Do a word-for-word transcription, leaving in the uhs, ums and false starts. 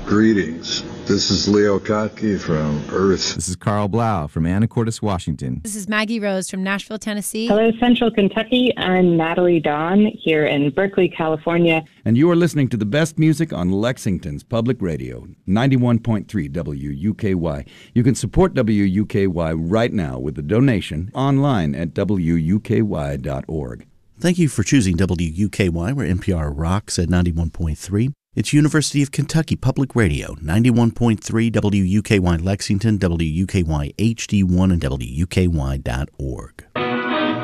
Greetings. This is Leo Kottke from Earth. This is Carl Blau from Anacortes, Washington. This is Maggie Rose from Nashville, Tennessee. Hello, Central Kentucky. I'm Natalie Dawn here in Berkeley, California. And you are listening to the best music on Lexington's Public Radio, ninety-one point three W U K Y. You can support W U K Y right now with a donation online at W U K Y dot org. Thank you for choosing W U K Y, where N P R rocks at ninety-one point three. It's University of Kentucky Public Radio, ninety-one point three W U K Y Lexington, W U K Y H D one, and W U K Y dot org.